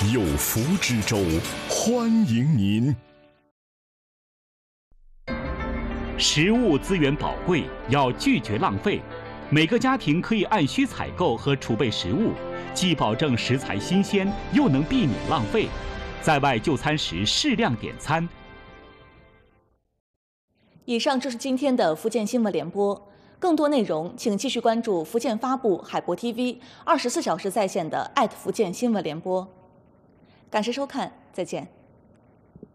有福之州，欢迎您。 食物资源宝贵，要拒绝浪费。每个家庭可以按需采购和储备食物，既保证食材新鲜，又能避免浪费。在外就餐时适量点餐。 以上就是今天的福建新闻联播。更多内容，请继续关注福建发布海博 TV24小时在线的福建新闻联播。感谢收看，再见。